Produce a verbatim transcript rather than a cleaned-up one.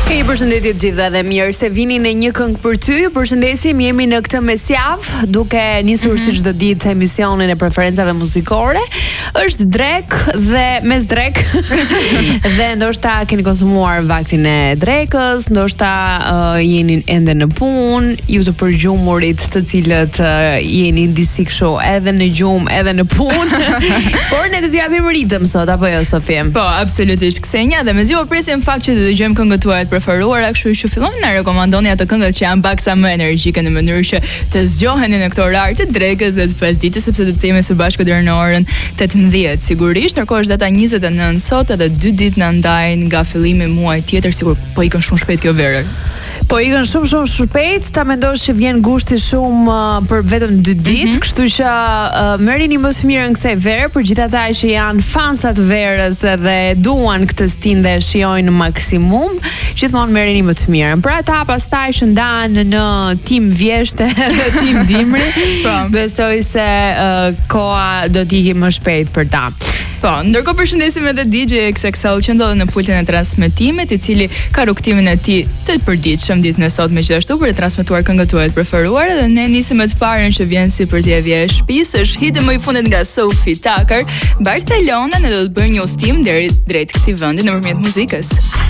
Hey, përshëndetje të gjithëve dhe mirë se vini në një këngë për ty. Ju përshëndesim, jemi në këtë mesjavë, duke nisur mm -hmm. si çdo ditë emisionin e preferencave muzikore. Është drek dhe mes drek. Dhe ndoshta keni konsumuar vaksin e drekës, ndoshta uh, jeni ende në punë, ju të përgjumurit të cilët uh, jeni disi kështu edhe në gjumë, edhe në punë. Por ne do t'ju japim ritëm sot, apo jo, Sofi? Po, absolutisht, Ksenja, dhe mezi u presim fakt që të dëgjojmë këngët tuaja të preferuara, kështu që filloni na rekomandoni ato këngët që janë pak sa më energjike në mënyrë që të zgjoheni në këtë orar të drekës dhe të pasdites, sepse do të jemi së bashku deri në orën tetëmbëdhjetë. Sigurisht, ndërkohë është data njëzet e nëntë sot, edhe dy ditë na ndajnë nga fillimi muaj tjetër, sigur po ikën shumë shpejt kjo verë. Po ikën shumë shumë shpejt, ta mendosh që vjen gushti shumë uh, për vetëm dy ditë, mm -hmm. kështu që uh, merrini më së miri në kësaj vere, për gjithë ata që janë fansat verës dhe duan këtë stin dhe shijojnë maksimum, gjithmonë merrini më të mirën. Për ata pastaj që ndanë në tim vjeshte dhe tim dimri, besoj se uh, koha do t'i më shpejt për ta. Po, ndërkohë përshëndesim edhe D J X X L që ndodhet në pultin e transmetimit, i cili ka rrugtimin e tij të përditshëm ditën e sotme gjithashtu për të transmetuar këngët tuaja të preferuara, dhe ne nisim me të parën që vjen si përzgjedhje e shtëpisë, është hiti më i fundit nga Sophie Tucker. Barcelona ne do të bëjmë një udhtim deri drejt këtij vendi nëpërmjet muzikës.